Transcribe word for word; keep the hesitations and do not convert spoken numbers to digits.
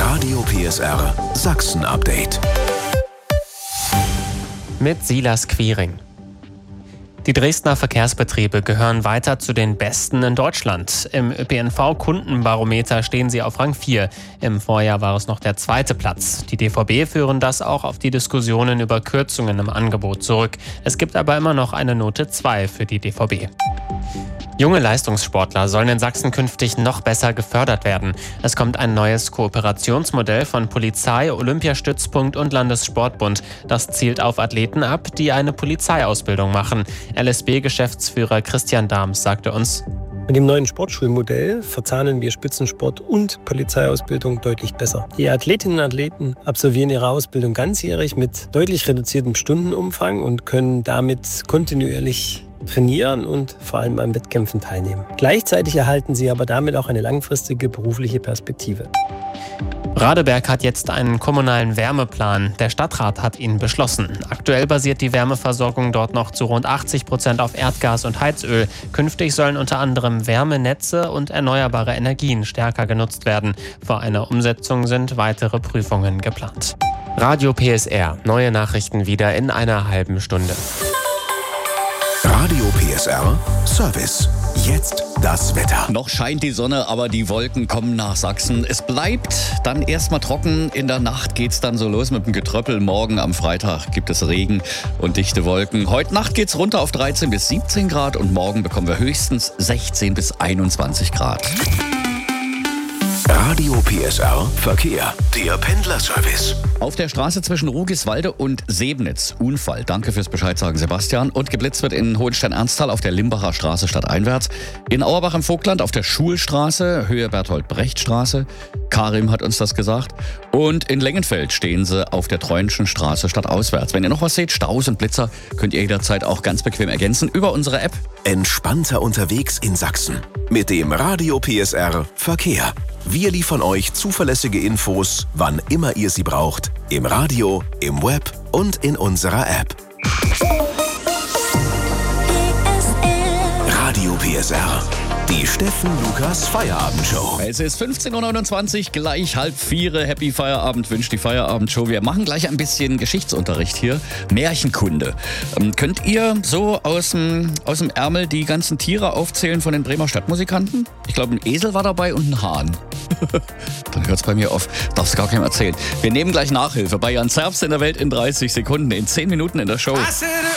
Radio P S R Sachsen-Update. Mit Silas Quiring. Die Dresdner Verkehrsbetriebe gehören weiter zu den besten in Deutschland. Im Ö P N V-Kundenbarometer stehen sie auf Rang vier. Im Vorjahr war es noch der zweite Platz. Die D V B führen das auch auf die Diskussionen über Kürzungen im Angebot zurück. Es gibt aber immer noch eine Note zwei für die D V B. Junge Leistungssportler sollen in Sachsen künftig noch besser gefördert werden. Es kommt ein neues Kooperationsmodell von Polizei, Olympiastützpunkt und Landessportbund. Das zielt auf Athleten ab, die eine Polizeiausbildung machen. L S B-Geschäftsführer Christian Dahms sagte uns: Mit dem neuen Sportschulmodell verzahnen wir Spitzensport und Polizeiausbildung deutlich besser. Die Athletinnen und Athleten absolvieren ihre Ausbildung ganzjährig mit deutlich reduziertem Stundenumfang und können damit kontinuierlich trainieren und vor allem an Wettkämpfen teilnehmen. Gleichzeitig erhalten sie aber damit auch eine langfristige berufliche Perspektive. Radeberg hat jetzt einen kommunalen Wärmeplan. Der Stadtrat hat ihn beschlossen. Aktuell basiert die Wärmeversorgung dort noch zu rund achtzig Prozent auf Erdgas und Heizöl. Künftig sollen unter anderem Wärmenetze und erneuerbare Energien stärker genutzt werden. Vor einer Umsetzung sind weitere Prüfungen geplant. Radio P S R. Neue Nachrichten wieder in einer halben Stunde. Radio P S R Service. Jetzt das Wetter. Noch scheint die Sonne, aber die Wolken kommen nach Sachsen. Es bleibt dann erstmal trocken. In der Nacht geht's dann so los mit dem Getröppel. Morgen am Freitag gibt es Regen und dichte Wolken. Heute Nacht geht's runter auf dreizehn bis siebzehn Grad und morgen bekommen wir höchstens sechzehn bis einundzwanzig Grad. Radio P S R Verkehr. Der Pendlerservice. Auf der Straße zwischen Rugiswalde und Sebnitz. Unfall. Danke fürs Bescheid sagen, Sebastian. Und geblitzt wird in Hohenstein-Ernsthal auf der Limbacher Straße stadteinwärts. In Auerbach im Vogtland auf der Schulstraße, Höhe Berthold-Brecht-Straße. Karim hat uns das gesagt. Und in Lengenfeld stehen sie auf der Treuenschen Straße stadtauswärts. Wenn ihr noch was seht, Staus und Blitzer, könnt ihr jederzeit auch ganz bequem ergänzen über unsere App. Entspannter unterwegs in Sachsen. Mit dem Radio P S R Verkehr. Wir liefern euch zuverlässige Infos, wann immer ihr sie braucht. Im Radio, im Web und in unserer App. Radio P S R. Die Steffen Lukas Feierabendshow. Es ist fünfzehn Uhr neunundzwanzig, gleich halb vier. Happy Feierabend wünscht die Feierabendshow. Wir machen gleich ein bisschen Geschichtsunterricht hier. Märchenkunde. Ähm, könnt ihr so aus dem, aus dem Ärmel die ganzen Tiere aufzählen von den Bremer Stadtmusikanten? Ich glaube, ein Esel war dabei und ein Hahn. Dann hört's bei mir auf. Darf's gar keinem erzählen. Wir nehmen gleich Nachhilfe bei Jan Zerbst in der Welt in dreißig Sekunden. In zehn Minuten in der Show.